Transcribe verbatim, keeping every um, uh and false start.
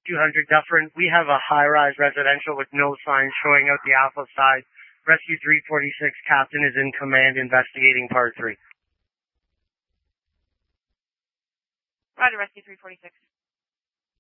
two hundred Dufferin. We have a high-rise residential with no signs showing out the Alpha side. Rescue three forty-six, Captain is in command, investigating part three. Roger, Rescue three forty-six.